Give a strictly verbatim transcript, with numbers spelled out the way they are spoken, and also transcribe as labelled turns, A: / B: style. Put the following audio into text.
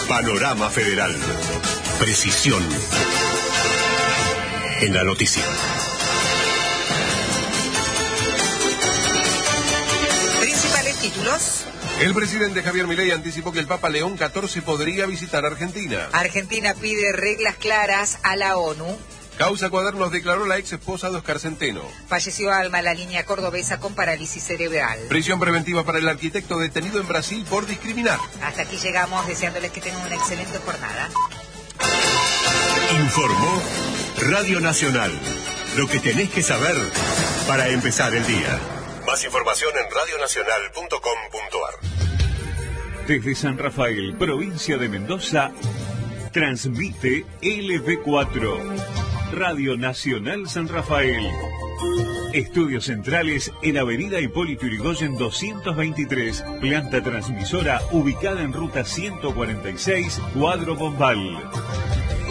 A: Panorama Federal. Precisión en la noticia.
B: Principales títulos.
C: El presidente Javier Milei anticipó que el Papa León catorce podría visitar Argentina.
B: Argentina pide reglas claras a la ONU.
C: Causa Cuadernos declaró la ex esposa de Oscar Centeno.
B: Falleció Alma, la niña cordobesa con parálisis cerebral.
C: Prisión preventiva para el arquitecto detenido en Brasil por discriminar.
B: Hasta aquí llegamos, deseándoles que tengan una excelente jornada.
A: Informó Radio Nacional. Lo que tenés que saber para empezar el día. Más información en radio nacional punto com punto ar.
D: Desde San Rafael, provincia de Mendoza, transmite L V cuatro, Radio Nacional San Rafael. Estudios centrales en Avenida Hipólito Yrigoyen doscientos veintitrés, planta transmisora ubicada en ruta ciento cuarenta y seis, Cuadro Bombal.